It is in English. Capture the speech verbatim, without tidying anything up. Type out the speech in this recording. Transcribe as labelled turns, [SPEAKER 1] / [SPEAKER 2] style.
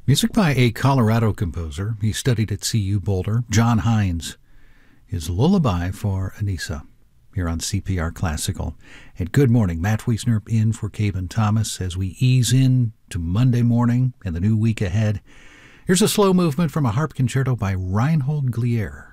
[SPEAKER 1] Music by a Colorado composer. He studied at C U Boulder, John Hines. His Lullaby for Anissa, here on C P R Classical. And good morning, Matt Wiesner in for Caben Thomas as we ease in to Monday morning and the new week ahead. Here's a slow movement from a harp concerto by Reinhold Glier.